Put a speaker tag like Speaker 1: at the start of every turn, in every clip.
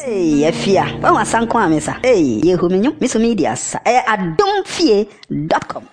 Speaker 1: Hey, Fia, when was San Kwamesa? Hey, you who mean Miss Medias at don'tfear.com.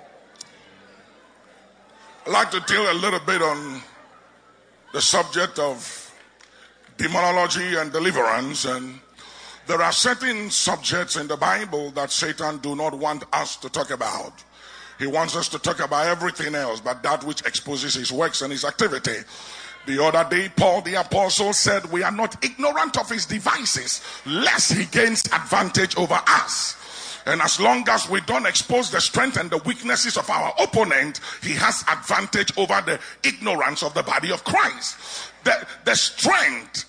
Speaker 2: I'd like to deal a little bit on the subject of demonology and deliverance, and there are certain subjects in the Bible that Satan do not want us to talk about. He wants us to talk about everything else but that which exposes his works and his activity. The other day, Paul the apostle said, we are not ignorant of his devices, lest he gains advantage over us. And as long as we don't expose the strength and the weaknesses of our opponent, he has advantage over the ignorance of the body of Christ. The strength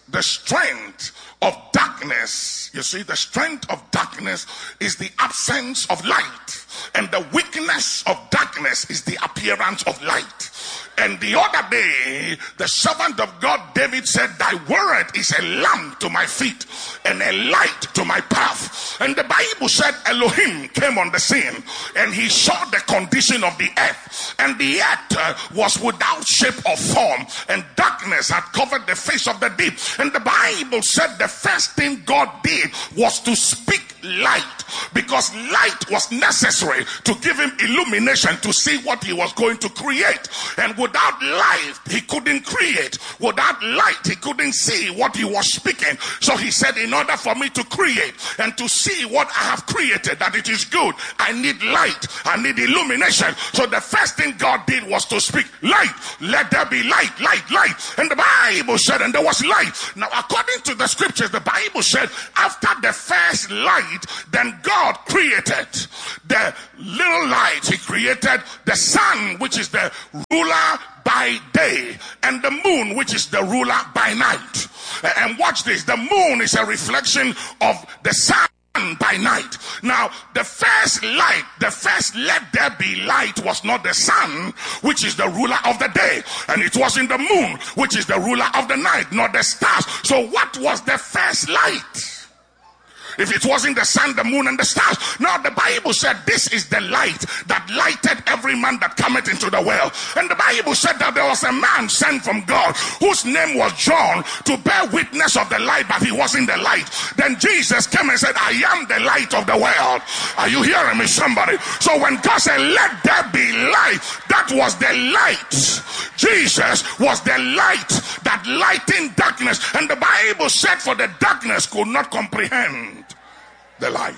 Speaker 2: of darkness, you see, the strength of darkness is the absence of light. And the weakness of darkness is the appearance of light. And the other day, the servant of God David said, thy word is a lamp to my feet and a light to my path. And the Bible said Elohim came on the scene and he saw the condition of the earth. And the earth was without shape or form, and darkness had covered the face of the deep. And the Bible said the first thing God did was to speak light, because light was necessary to give him illumination to see what he was going to create. And without light he couldn't create. Without light he couldn't see what he was speaking. So he said, in order for me to create and to see what I have created, that it is good, I need light, I need illumination. So the first thing God did was to speak light. Let there be light, light, light. And the Bible said, and there was light. Now according to the scriptures, the Bible said after the first light, then God created the little light. He created the sun, which is the ruler by day, and the moon, which is the ruler by night. And watch this, the moon is a reflection of the sun by night. Now the first light, the first let there be light, was not the sun, which is the ruler of the day, and it was in the moon, which is the ruler of the night, not the stars. So what was the first light if it wasn't the sun, the moon, and the stars? Now the Bible said this is the light that lighted every man that cometh into the world. And the Bible said that there was a man sent from God whose name was John to bear witness of the light, but he wasn't the light. Then Jesus came and said, I am the light of the world. Are you hearing me, somebody? So when God said let there be light, that was the light. Jesus was the light that lightened darkness. And the Bible said for the darkness could not comprehend the light.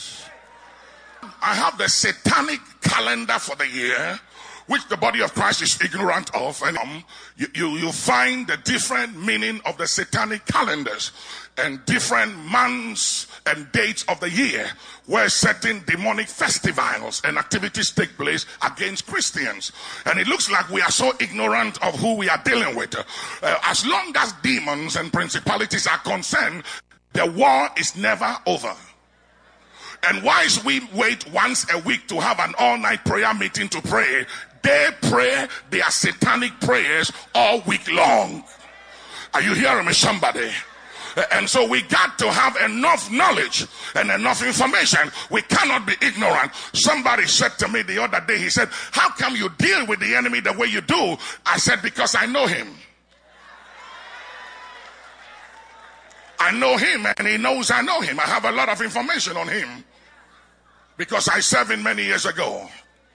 Speaker 2: I have the satanic calendar for the year, which the body of Christ is ignorant of, and you find the different meaning of the satanic calendars and different months and dates of the year where certain demonic festivals and activities take place against Christians. And it looks like we are so ignorant of who we are dealing with. As long as demons and principalities are concerned, the war is never over. And whilst we wait once a week to have an all-night prayer meeting to pray, they pray their satanic prayers all week long. Are you hearing me, somebody? And so we got to have enough knowledge and enough information. We cannot be ignorant. Somebody said to me the other day, he said, how come you deal with the enemy the way you do? I said, because I know him. I know him and he knows I know him. I have a lot of information on him because I served him many years ago.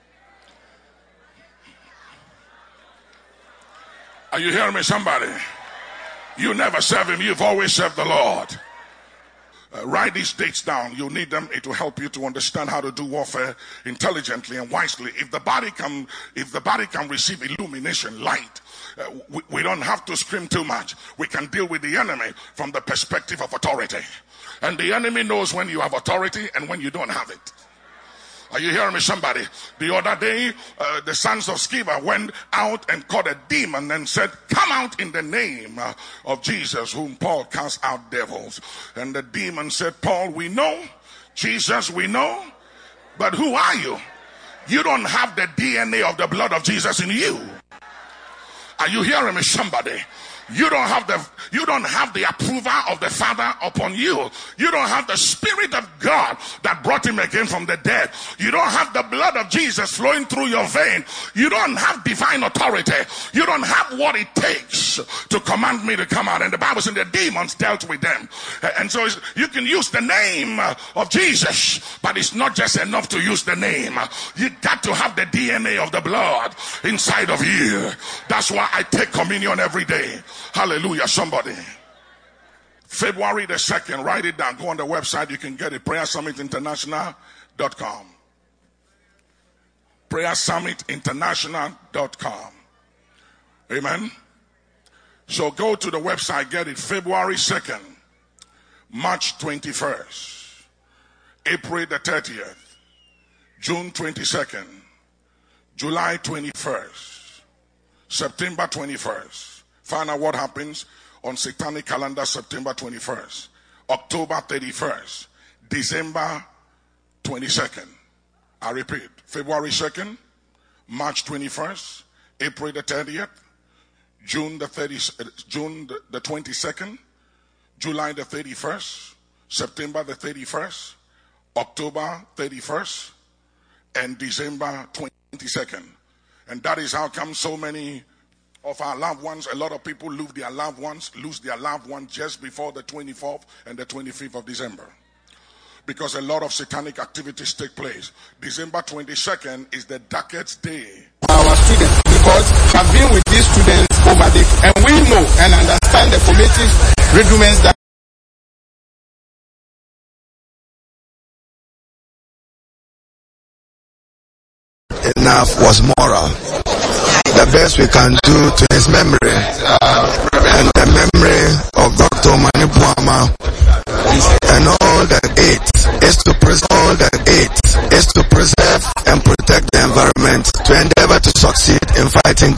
Speaker 2: Are you hearing me, somebody? You never serve him, you've always served the Lord. Write these dates down. You'll need them. It will help you to understand how to do warfare intelligently and wisely. If the body can receive illumination, light, we don't have to scream too much. We can deal with the enemy from the perspective of authority. And the enemy knows when you have authority and when you don't have it. Are you hearing me, somebody? The other day, the sons of Sceva went out and caught a demon and said, come out in the name of Jesus, whom Paul cast out devils. And the demon said, Paul, we know. Jesus, we know. But who are you? You don't have the DNA of the blood of Jesus in you. Are you hearing me, somebody? You don't have the approval of the Father upon you. You don't have the Spirit of God that brought him again from the dead. You don't have the blood of Jesus flowing through your vein. You don't have divine authority. You don't have what it takes to command me to come out. And the Bible says the demons dealt with them. And so you can use the name of Jesus, but it's not just enough to use the name. You got to have the DNA of the blood inside of you. That's why I take communion every day. Hallelujah, somebody. February the 2nd, write it down. Go on the website, you can get it. PrayerSummitInternational.com. PrayerSummitInternational.com. Amen. So go to the website, get it. February 2nd, March 21st, April the 30th, June 22nd, July 21st, September 21st. Find out what happens on Satanic calendar, September 21st, October 31st, December 22nd. I repeat, February 2nd, March 21st, April the 30th, June the 22nd, July the 31st, September the 31st, October 31st, and December 22nd. And that is how come so many of our loved ones, a lot of people lose their loved ones just before the 24th and the 25th of December. Because a lot of satanic activities take place. December 22nd is the darkest day.
Speaker 3: Our students, because I've been with these students over the, and we know and understand the formative rudiments that
Speaker 4: enough was moral. The best we can do to his memory and the memory of Dr. Manipuama and all the eight is to preserve and protect the environment to endeavor to succeed in fighting